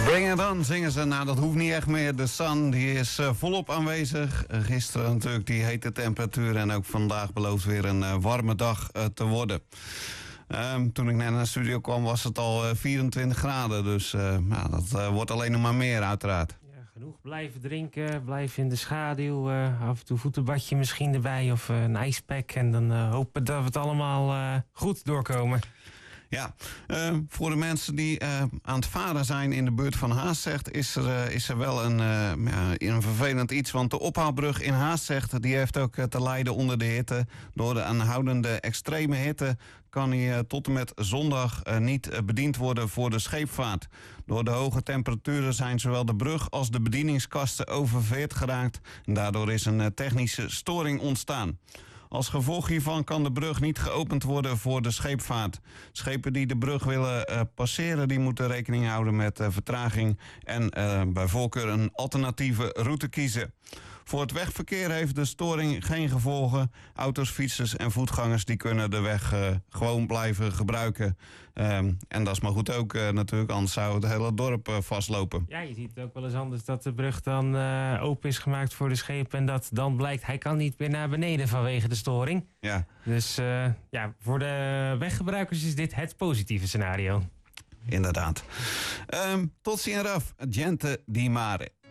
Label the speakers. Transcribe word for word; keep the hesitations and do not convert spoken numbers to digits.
Speaker 1: Bring it on, zingen ze. Nou, dat hoeft niet echt meer. De sun die is uh, volop aanwezig. Uh, gisteren natuurlijk die hete temperatuur. En ook vandaag belooft weer een uh, warme dag uh, te worden. Um, toen ik net naar de studio kwam was het al uh, vierentwintig graden. Dus uh, nou, dat uh, wordt alleen nog maar meer uiteraard.
Speaker 2: Ja, genoeg blijven drinken. Blijven in de schaduw. Uh, af en toe voetenbadje misschien erbij. Of uh, een ijspack. En dan uh, hopen dat we het allemaal uh, goed doorkomen.
Speaker 1: Ja, uh, voor de mensen die uh, aan het varen zijn in de buurt van Haastzegt is er, uh, is er wel een, uh, ja, een vervelend iets. Want de ophaalbrug in Haastzegt die heeft ook uh, te lijden onder de hitte. Door de aanhoudende extreme hitte kan hij uh, tot en met zondag uh, niet uh, bediend worden voor de scheepvaart. Door de hoge temperaturen zijn zowel de brug als de bedieningskasten oververhit geraakt. En daardoor is een uh, technische storing ontstaan. Als gevolg hiervan kan de brug niet geopend worden voor de scheepvaart. Schepen die de brug willen uh, passeren, die moeten rekening houden met uh, vertraging en uh, bij voorkeur een alternatieve route kiezen. Voor het wegverkeer heeft de storing geen gevolgen. Auto's, fietsers en voetgangers die kunnen de weg uh, gewoon blijven gebruiken. Um, en dat is maar goed ook uh, natuurlijk, anders zou het hele dorp uh, vastlopen.
Speaker 2: Ja, je ziet het ook wel eens anders dat de brug dan uh, open is gemaakt voor de schepen. En dat dan blijkt, hij kan niet meer naar beneden vanwege de storing.
Speaker 1: Ja.
Speaker 2: Dus uh, ja, voor de weggebruikers is dit het positieve scenario.
Speaker 1: Inderdaad. Um, tot ziens, Raf. Gente di mare.